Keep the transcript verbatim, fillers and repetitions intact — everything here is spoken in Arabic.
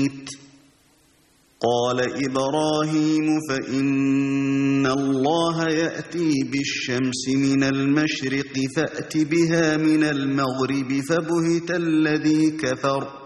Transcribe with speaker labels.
Speaker 1: ميت قال إبراهيم فإن الله يأتي بالشمس من المشرق فأت بها من المغرب فبهت الذي كفر